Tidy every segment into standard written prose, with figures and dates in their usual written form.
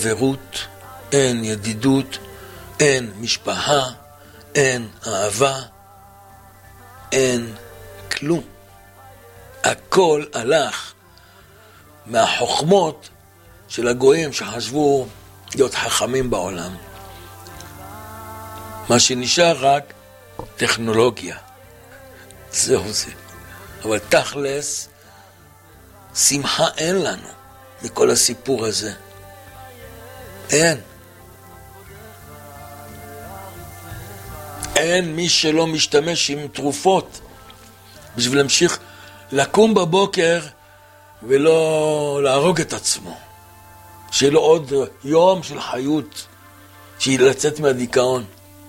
חברות, אין ידידות, אין משפחה, אין אהבה, אין כלום. הכל הלך מהחוכמות של הגויים שחשבו להיות חכמים בעולם. מה שנשאר רק טכנולוגיה. זהו זה. אבל תכלס, שמחה אין לנו מכל הסיפור הזה. אין. אין מי שלא משתמש עם תרופות בשביל להמשיך לקום בבוקר ולא להרוג את עצמו. שיהיה לו עוד יום של חיות, שיהיה לצאת מהדיכאון.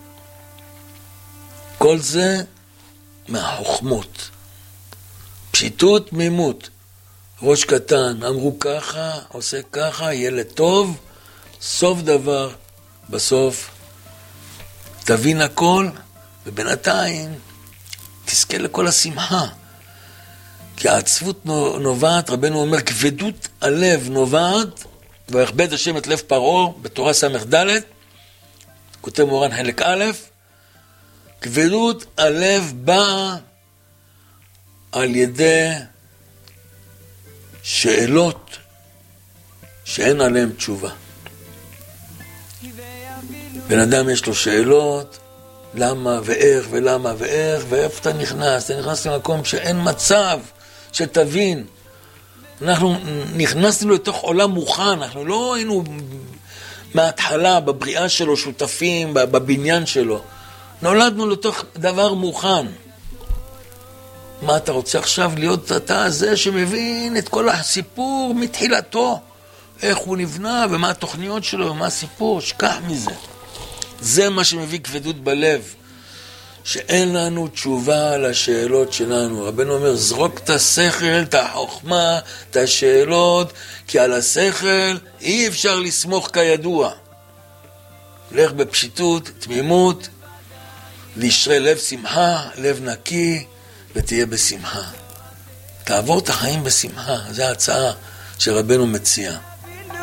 כל זה מהחוכמות. פשיטות, תמימות. ראש קטן, אמרו ככה, עושה ככה, ילד טוב, סוף דבר, בסוף תבין הכל, ובינתיים תזכה לכל השמחה. כי העצבות נובעת, רבנו אומר, כבדות הלב נובעת, ויכבד השם את לב פרעה, בתורה ס"ד, כותב מורן חלק א', כבדות הלב באה על ידי שאלות שאין עליהן תשובה. בן אדם יש לו שאלות, למה ואיך ולמה ואיך, ואיפה אתה נכנס? אתה נכנס למקום שאין מצב שתבין. אנחנו נכנסנו לתוך עולם מוכן, אנחנו לא היינו מההתחלה בבריאה שלו שותפים, בבניין שלו. נולדנו לתוך דבר מוכן. מה אתה רוצה עכשיו להיות אתה זה שמבין את כל הסיפור מתחילתו? איך הוא נבנה ומה התוכניות שלו ומה הסיפור? שכח מזה. זה מה שמביא כבדות בלב. שאין לנו תשובה לשאלות שלנו. רבנו אומר, זרוק את השכל, את החוכמה, את השאלות, כי על השכל אי אפשר לסמוך כידוע. לך בפשיטות, תמימות, לישרי לב שמחה, לב נקי, ותהיה בשמחה. תעבור את החיים בשמחה, זו ההצעה שרבנו מציע.